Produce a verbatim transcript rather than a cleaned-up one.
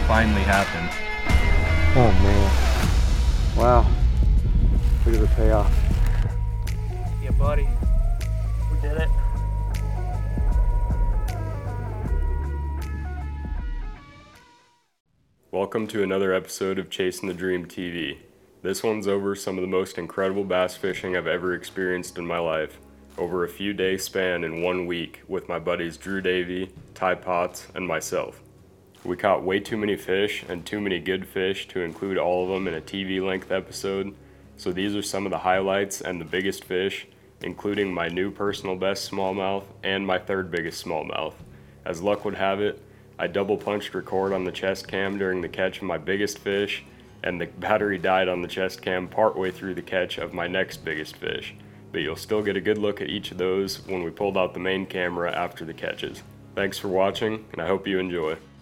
finally happened. Oh man. Wow. Look at the payoff. Yeah, buddy. We did it. Welcome to another episode of Chasing the Dream T V. This one's over some of the most incredible bass fishing I've ever experienced in my life, over a few day span in one week with my buddies Drew Davey, Ty Potts, and myself. We caught way too many fish and too many good fish to include all of them in a T V length episode, so these are some of the highlights and the biggest fish, including my new personal best smallmouth and my third biggest smallmouth. As luck would have it, I double punched record on the chest cam during the catch of my biggest fish, and the battery died on the chest cam partway through the catch of my next biggest fish, but you'll still get a good look at each of those when we pulled out the main camera after the catches. Thanks for watching, and I hope you enjoy.